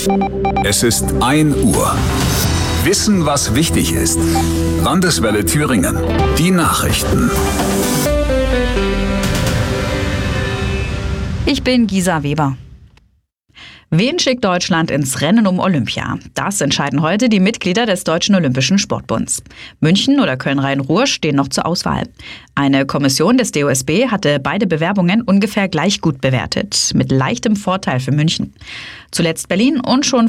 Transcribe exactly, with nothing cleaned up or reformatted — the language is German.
Es ist ein Uhr. Wissen, was wichtig ist. Landeswelle Thüringen. Die Nachrichten. Ich bin Gisa Weber. Wen schickt Deutschland ins Rennen um Olympia? Das entscheiden heute die Mitglieder des Deutschen Olympischen Sportbunds. München oder Köln-Rhein-Ruhr stehen noch zur Auswahl. Eine Kommission des D O S B hatte beide Bewerbungen ungefähr gleich gut bewertet, mit leichtem Vorteil für München. Zuletzt Berlin und schon